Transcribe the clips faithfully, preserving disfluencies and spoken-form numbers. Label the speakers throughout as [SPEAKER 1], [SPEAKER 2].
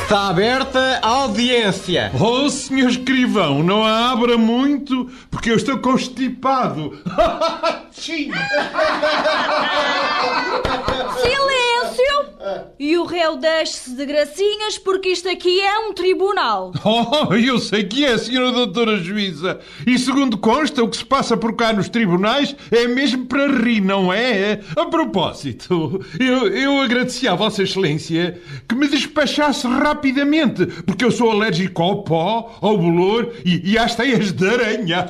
[SPEAKER 1] Está aberta a audiência.
[SPEAKER 2] Oh, senhor escrivão, não a abra muito, porque eu estou constipado.
[SPEAKER 3] Silêncio!
[SPEAKER 4] E o réu deixe-se de gracinhas, porque isto aqui é um tribunal.
[SPEAKER 2] Oh, eu sei que é, senhora doutora juíza. E segundo consta, o que se passa por cá nos tribunais é mesmo para rir, não é? A propósito, eu, eu agradeci à Vossa Excelência que me despachasse rapidamente, porque eu sou alérgico ao pó, ao bolor e, e às teias de aranha.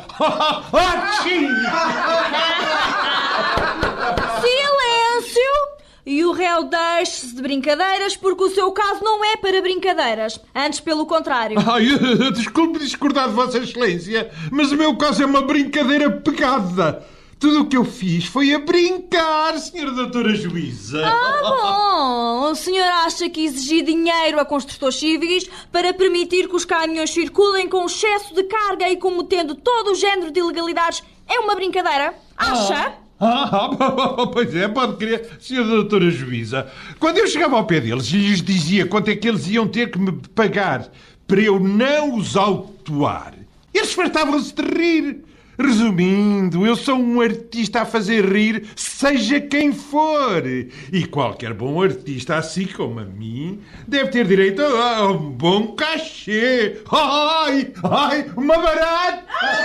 [SPEAKER 4] Silêncio! E o réu deixe-se de brincadeiras, porque o seu caso não é para brincadeiras. Antes, pelo contrário.
[SPEAKER 2] Ai, desculpe discordar de Vossa Excelência, mas o meu caso é uma brincadeira pegada. Tudo o que eu fiz foi a brincar, senhora doutora juíza.
[SPEAKER 4] Ah, bom. O senhor acha que exigir dinheiro a construtores civis para permitir que os caminhões circulem com excesso de carga e cometendo todo o género de ilegalidades é uma brincadeira? Acha?
[SPEAKER 2] Ah, ah, pois é, pode crer, senhora doutora juíza. Quando eu chegava ao pé deles e lhes dizia quanto é que eles iam ter que me pagar para eu não os autuar, eles fartavam-se de rir. Resumindo, eu sou um artista a fazer rir, seja quem for. E qualquer bom artista, assim como a mim, deve ter direito a um bom cachê. Ai, ai, uma barata!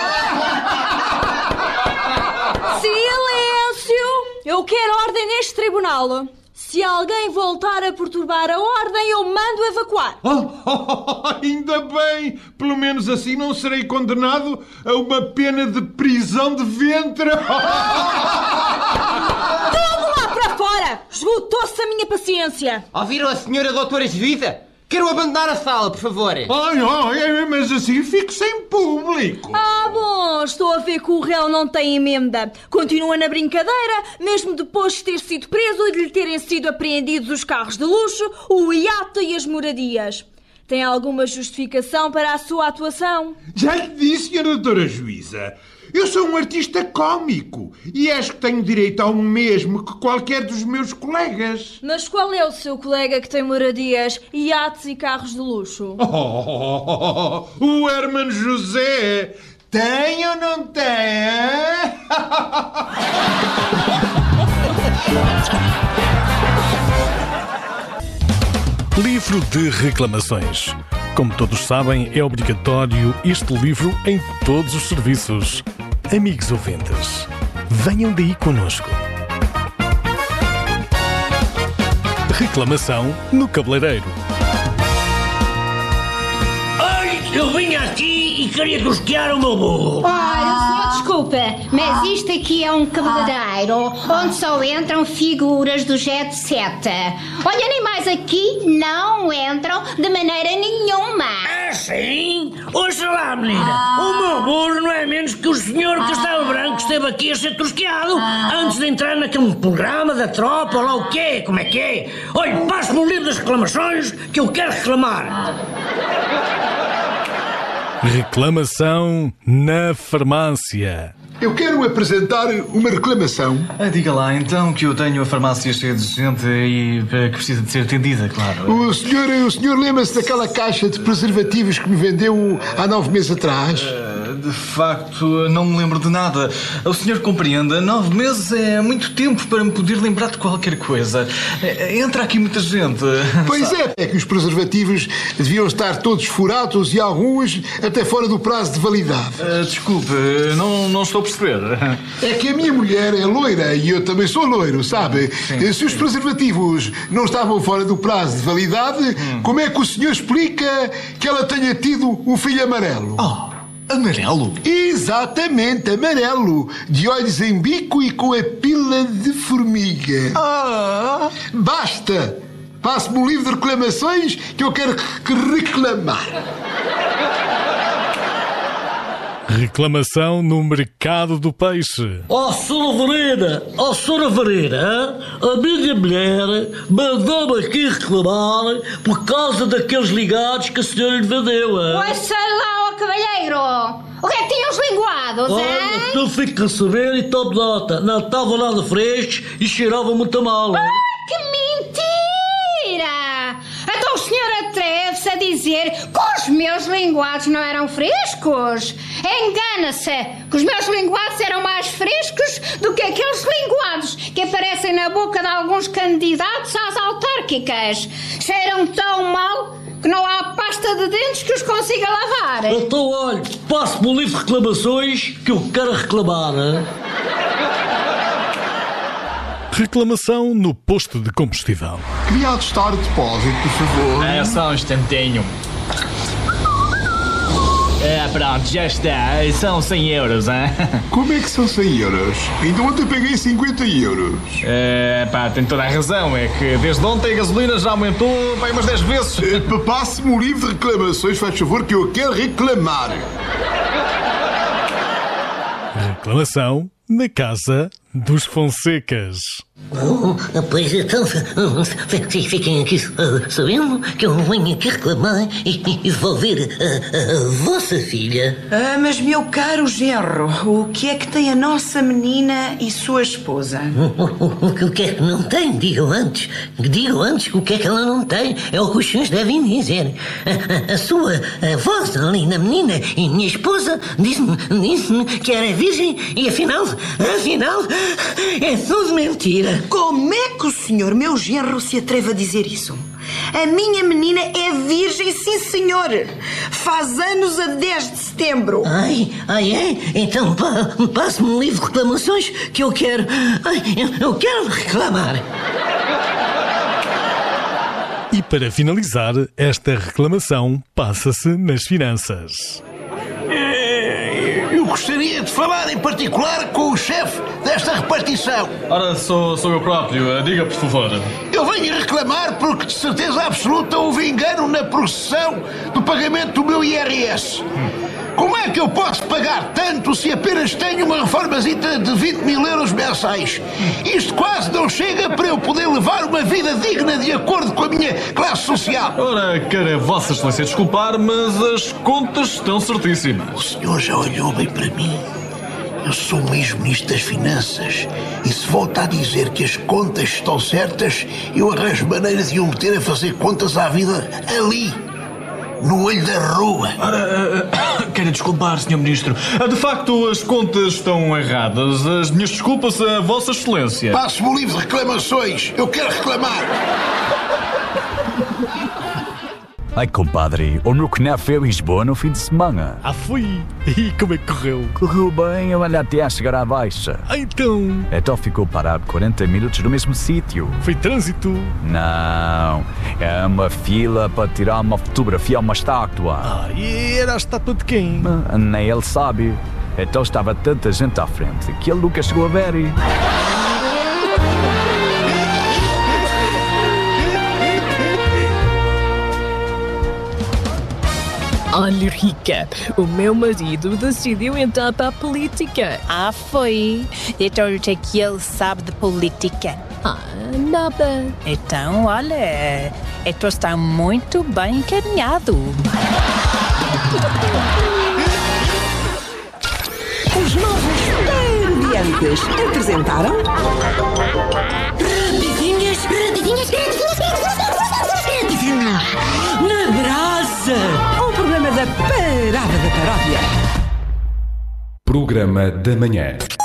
[SPEAKER 4] Silêncio! Eu quero ordem neste tribunal. Se alguém voltar a perturbar a ordem, eu mando evacuar.
[SPEAKER 2] Oh, oh, oh, ainda bem! Pelo menos assim não serei condenado a uma pena de prisão de ventre.
[SPEAKER 4] Tudo lá para fora! Esgotou-se a minha paciência.
[SPEAKER 1] Ouviram a senhora doutora juíza? Quero abandonar a sala, por favor.
[SPEAKER 2] Ai, ai, mas assim fico sem público.
[SPEAKER 4] Ah, bom, estou a ver que o réu não tem emenda. Continua na brincadeira, mesmo depois de ter sido preso e de lhe terem sido apreendidos os carros de luxo, o iate e as moradias. Tem alguma justificação para a sua atuação?
[SPEAKER 2] Já lhe disse, senhora doutora juíza. Eu sou um artista cómico e acho que tenho direito ao mesmo que qualquer dos meus colegas.
[SPEAKER 4] Mas qual é o seu colega que tem moradias, iates e carros de luxo?
[SPEAKER 2] Oh, o Hermano José. Tem ou não tem?
[SPEAKER 5] Livro de reclamações. Como todos sabem, é obrigatório este livro em todos os serviços. Amigos ouvintes, venham daí connosco. Reclamação no cabeleireiro.
[SPEAKER 6] Ai, eu vim aqui e queria tosquear o meu burro.
[SPEAKER 7] Olha, senhor, desculpa, mas isto aqui é um cabeleireiro onde só entram figuras do jet set. Olha, animais aqui não entram de maneira nenhuma.
[SPEAKER 6] Ah, sim? Ouça lá, menina. O meu burro não é menos que o senhor Castelo Branco que esteve aqui a ser tosqueado antes de entrar naquele programa da tropa, ou lá o quê? Como é que é? Olha, passe-me o livro das reclamações que eu quero reclamar.
[SPEAKER 5] Reclamação na farmácia.
[SPEAKER 8] Eu quero apresentar uma reclamação.
[SPEAKER 9] Ah, diga lá, então, que eu tenho a farmácia cheia de gente e que precisa de ser atendida, claro.
[SPEAKER 8] O senhor, o senhor lembra-se daquela caixa de preservativos que me vendeu há nove meses atrás?
[SPEAKER 9] Uh, de facto, não me lembro de nada. O senhor compreenda, nove meses é muito tempo para me poder lembrar de qualquer coisa. Entra aqui muita gente.
[SPEAKER 8] Pois é, é que os preservativos deviam estar todos furados e alguns até fora do prazo de validade.
[SPEAKER 9] Uh, desculpe, não, não estou a perceber.
[SPEAKER 8] É que a minha mulher é loira e eu também sou loiro, sabe?
[SPEAKER 9] Sim.
[SPEAKER 8] Se os preservativos não estavam fora do prazo de validade, hum. como é que o senhor explica que ela tenha tido um filho amarelo?
[SPEAKER 9] Oh, amarelo?
[SPEAKER 8] Exatamente, amarelo. De olhos em bico e com a pila de formiga.
[SPEAKER 9] Ah!
[SPEAKER 8] Basta! Passe-me um livro de reclamações que eu quero reclamar.
[SPEAKER 5] Reclamação no mercado do peixe.
[SPEAKER 6] Ó, oh, Sra. Verena, ó, oh, Sra. Verena, a minha mulher mandou-me aqui reclamar por causa daqueles ligados que a senhora lhe vendeu.
[SPEAKER 7] Pois sei lá, ó cavalheiro. O que é que tinham os linguados,
[SPEAKER 6] Olha,
[SPEAKER 7] hein?
[SPEAKER 6] tu fica a saber e tome nota. Não estavam nada frescos e cheiravam muito mal.
[SPEAKER 7] Ah, que mentira! Então o senhor atreve-se dizer que os meus linguados não eram frescos. Engana-se, que os meus linguados eram mais frescos do que aqueles linguados que aparecem na boca de alguns candidatos às autárquicas. Cheiram tão mal que não há pasta de dentes que os consiga lavar.
[SPEAKER 6] Então, olha, passe-me o livro de reclamações que eu quero reclamar. Hein?
[SPEAKER 5] Reclamação no posto de combustível.
[SPEAKER 8] Queria atestar o depósito, por favor.
[SPEAKER 9] É só um instantinho. É, pronto, já está. São cem euros, hein?
[SPEAKER 8] Como é que são cem euros? Ainda ontem peguei cinquenta euros.
[SPEAKER 9] É, pá, tem toda a razão. É que desde ontem a gasolina já aumentou vai umas dez vezes.
[SPEAKER 8] É, passe-me o livro de reclamações, faz favor, que eu quero reclamar.
[SPEAKER 5] Reclamação na casa dos Fonsecas.
[SPEAKER 3] Oh, pois então, fiquem aqui sabendo que eu venho aqui reclamar e devolver a, a vossa filha.
[SPEAKER 10] Ah, mas meu caro genro, o que é que tem a nossa menina e sua esposa?
[SPEAKER 3] O, o, o que é que não tem? Digam antes. Digam antes o que é que ela não tem. É o que os senhores devem dizer. A, a, a sua a voz ali na menina e minha esposa disse-me disse-me que era virgem e afinal, afinal, é tudo mentira.
[SPEAKER 10] Como é que o senhor, meu genro, se atreve a dizer isso? A minha menina é virgem, sim senhor. Faz anos a dez de setembro.
[SPEAKER 3] Ai, ai é? Então pa, passe-me um livro de reclamações que eu quero... Ai, eu, eu quero reclamar.
[SPEAKER 5] E para finalizar, esta reclamação passa-se nas finanças.
[SPEAKER 11] Eu gostaria de falar em particular com o chefe desta repartição.
[SPEAKER 9] Ora, sou, sou eu próprio. Diga, por favor.
[SPEAKER 11] Eu venho reclamar porque de certeza absoluta houve engano na processão do pagamento do meu I R S. Hum. Como é que eu posso pagar tanto se apenas tenho uma reformazita de vinte mil euros mensais? Isto quase não chega para eu poder levar uma vida digna de acordo com a minha classe social.
[SPEAKER 9] Ora, quero Vossa Excelência desculpar, mas as contas estão certíssimas.
[SPEAKER 11] O senhor já olhou bem para mim? Eu sou o ex-ministro das Finanças e se volta a dizer que as contas estão certas, eu arranjo maneira de o meter a fazer contas à vida ali, no olho da rua.
[SPEAKER 9] Ora, uh, quero desculpar, senhor Ministro. Uh, de facto, as contas estão erradas. As minhas desculpas a Vossa Excelência.
[SPEAKER 11] Passe-me o livro de reclamações. Eu quero reclamar.
[SPEAKER 12] Ai, compadre, o meu cunhado foi a Lisboa no fim de semana.
[SPEAKER 5] Ah, foi? E como é que correu?
[SPEAKER 12] Correu bem, eu andei até a chegar à Baixa.
[SPEAKER 5] Ah, então?
[SPEAKER 12] Então ficou parado quarenta minutos no mesmo sítio.
[SPEAKER 5] Foi trânsito?
[SPEAKER 12] Não, é uma fila para tirar uma fotografia a uma estátua.
[SPEAKER 5] Ah, e era a estátua de quem?
[SPEAKER 12] Nem ele sabe. Então estava tanta gente à frente que ele nunca chegou a ver.
[SPEAKER 13] Olha, Rica, o meu marido decidiu entrar para a política.
[SPEAKER 14] Ah, foi? Então o que é que ele sabe de política?
[SPEAKER 13] Ah, nada.
[SPEAKER 14] Então, olha, então está muito bem encaminhado.
[SPEAKER 15] Os novos Parodiantes apresentaram...
[SPEAKER 3] Rapidinhas, rapidinhas, rapidinhas, rapidinhas, na brasa.
[SPEAKER 15] Um programa da Parada da Paródia.
[SPEAKER 16] Programa da Manhã.